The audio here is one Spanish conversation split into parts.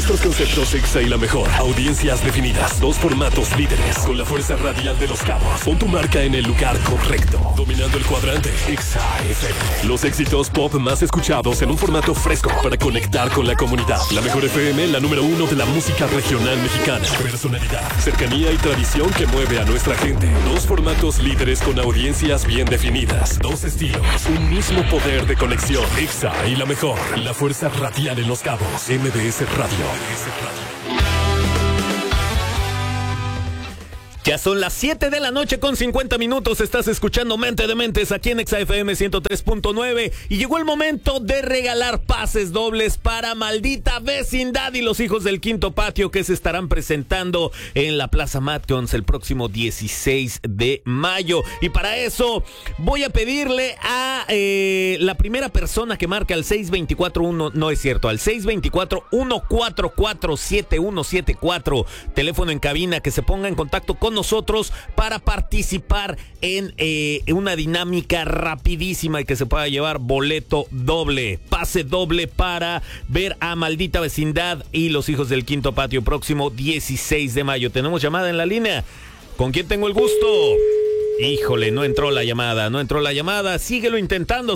Nuestros conceptos Exa y la mejor. Audiencias definidas. 2 formatos líderes. Con la fuerza radial de Los Cabos. Pon tu marca en el lugar correcto. Dominando el cuadrante. Exa FM. Los éxitos pop más escuchados en un formato fresco para conectar con la comunidad. La mejor FM, la número 1 de la música regional mexicana. Personalidad, cercanía y tradición que mueve a nuestra gente. 2 formatos líderes con audiencias bien definidas. 2 estilos. Un mismo poder de conexión. Exa y la mejor. La fuerza radial en Los Cabos. MBS Radio. Ya son las 7 de la noche con 50 minutos. Estás escuchando Mente de Mentes aquí en Exa FM 103.9. Y llegó el momento de regalar pases dobles para Maldita Vecindad y Los Hijos del Quinto Patio, que se estarán presentando en la Plaza Matcons el próximo 16 de mayo. Y para eso voy a pedirle a la primera persona que marque al 624-1, no es cierto, al 624-144-7174, teléfono en cabina, que se ponga en contacto con nosotros para participar en una dinámica rapidísima y que se pueda llevar boleto doble, pase doble para ver a Maldita Vecindad y Los Hijos del Quinto Patio próximo 16 de mayo. Tenemos llamada en la línea. ¿Con quién tengo el gusto? Híjole, no entró la llamada. Síguelo intentando,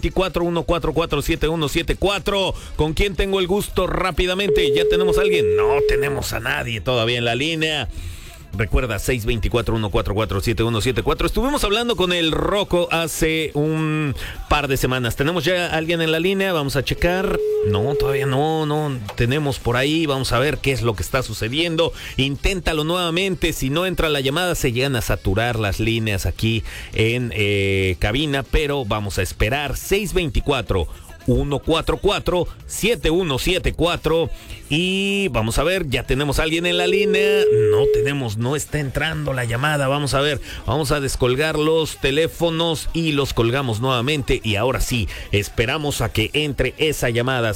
624-144-7174. ¿Con quién tengo el gusto? Rápidamente, ¿ya tenemos a alguien? No tenemos a nadie todavía en la línea. Recuerda, 624-144-7174. Estuvimos hablando con el Rocco hace un par de semanas. ¿Tenemos ya a alguien en la línea? Vamos a checar. No, todavía no tenemos por ahí. Vamos a ver qué es lo que está sucediendo. Inténtalo nuevamente. Si no entra la llamada, se llegan a saturar las líneas aquí en cabina. Pero vamos a esperar. 624-144-7174. Y vamos a ver, ya tenemos a alguien en la línea. No está entrando la llamada. Vamos a ver, vamos a descolgar los teléfonos y los colgamos nuevamente. Y ahora sí, esperamos a que entre esa llamada.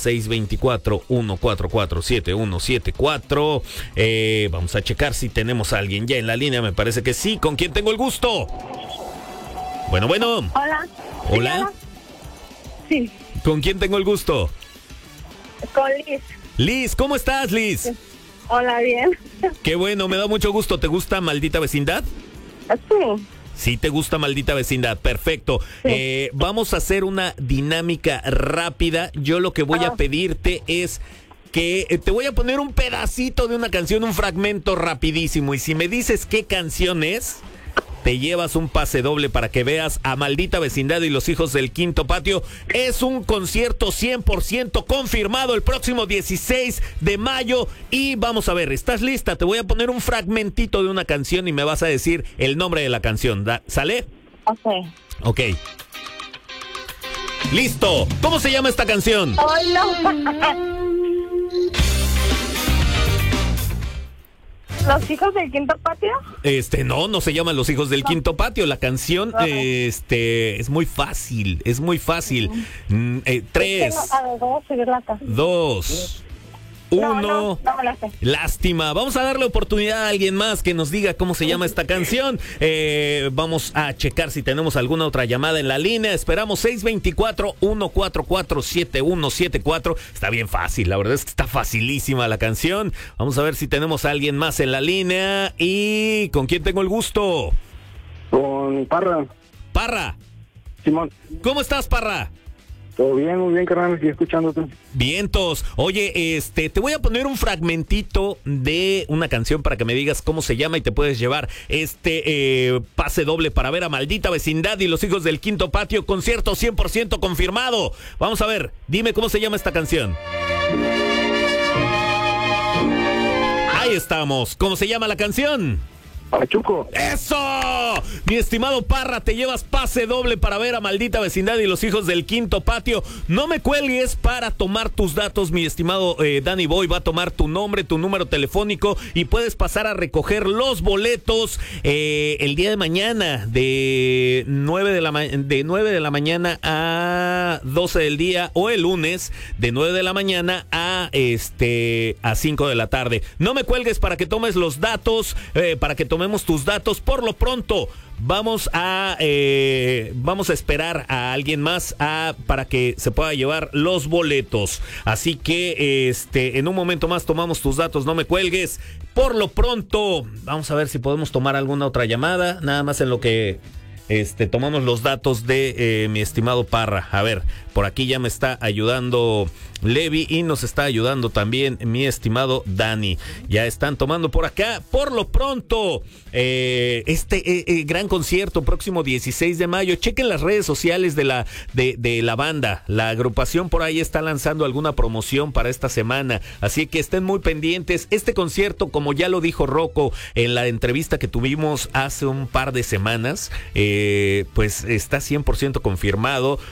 624-144-7174. Vamos a checar si tenemos a alguien ya en la línea. Me parece que sí. ¿Con quién tengo el gusto? Bueno. Hola. Sí. ¿Con quién tengo el gusto? Con Liz. Liz, ¿cómo estás, Liz? Hola, bien. Qué bueno, me da mucho gusto. ¿Te gusta Maldita Vecindad? Sí. Sí, te gusta Maldita Vecindad, perfecto. Sí. Vamos a hacer una dinámica rápida. Yo lo que voy a pedirte es que te voy a poner un pedacito de una canción, un fragmento rapidísimo. Y si me dices qué canción es, te llevas un pase doble para que veas a Maldita Vecindad y Los Hijos del Quinto Patio. Es un concierto 100% confirmado el próximo 16 de mayo. Y vamos a ver, ¿estás lista? Te voy a poner un fragmentito de una canción y me vas a decir el nombre de la canción. ¿Sale? Ok. ¡Listo! ¿Cómo se llama esta canción? ¡Ay, no! ¿Los Hijos del Quinto Patio? No se llaman Los Hijos del Quinto Patio. La canción, es muy fácil. 3, 2, 1. No me la sé. Lástima. Vamos a darle oportunidad a alguien más que nos diga cómo se llama esta canción. Vamos a checar si tenemos alguna otra llamada en la línea. Esperamos 624-144-7174. Está bien fácil, la verdad es que está facilísima la canción. Vamos a ver si tenemos a alguien más en la línea. ¿Y con quién tengo el gusto? Con Parra. Parra. Simón. ¿Cómo estás, Parra? Todo bien, muy bien, carnal, estoy escuchándote. Vientos. Oye, te voy a poner un fragmentito de una canción para que me digas cómo se llama y te puedes llevar pase doble para ver a Maldita Vecindad y Los Hijos del Quinto Patio, concierto 100% confirmado. Vamos a ver, dime cómo se llama esta canción. Ahí estamos. ¿Cómo se llama la canción? Pachuco. ¡Eso! Mi estimado Parra, te llevas pase doble para ver a Maldita Vecindad y Los Hijos del Quinto Patio. No me cuelgues para tomar tus datos. Mi estimado Danny Boy va a tomar tu nombre, tu número telefónico y puedes pasar a recoger los boletos el día de mañana de 9 de la mañana a 12 del día, o el lunes de 9 de la mañana a 5 de la tarde. No me cuelgues para que tomes los datos, para que tomemos tus datos. Por lo pronto, vamos a esperar a alguien más para que se pueda llevar los boletos. Así que en un momento más tomamos tus datos, no me cuelgues. Por lo pronto, vamos a ver si podemos tomar alguna otra llamada, nada más en lo que tomamos los datos de mi estimado Parra. A ver, por aquí ya me está ayudando Levi y nos está ayudando también mi estimado Dani. Ya están tomando por acá. Por lo pronto, gran concierto próximo 16 de mayo. Chequen las redes sociales de la banda. La agrupación por ahí está lanzando alguna promoción para esta semana. Así que estén muy pendientes. Este concierto, como ya lo dijo Rocco en la entrevista que tuvimos hace un par de semanas, pues está 100% confirmado.